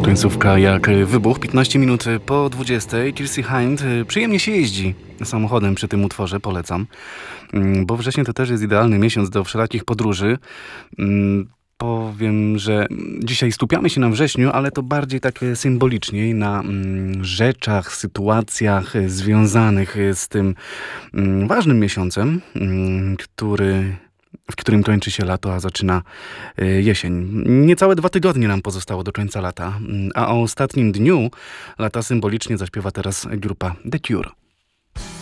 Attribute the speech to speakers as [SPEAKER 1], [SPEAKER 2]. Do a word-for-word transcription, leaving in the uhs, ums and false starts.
[SPEAKER 1] Taka końcówka jak wybuch. piętnaście minut po dwudziestej. Chelsea Hind. Przyjemnie się jeździ samochodem przy tym utworze, polecam. Bo wrzesień to też jest idealny miesiąc do wszelakich podróży. Powiem, że dzisiaj skupiamy się na wrześniu, ale to bardziej tak symbolicznie na rzeczach, sytuacjach związanych z tym ważnym miesiącem, który... w którym kończy się lato, a zaczyna jesień. Niecałe dwa tygodnie nam pozostało do końca lata, a o ostatnim dniu lata symbolicznie zaśpiewa teraz grupa The Cure.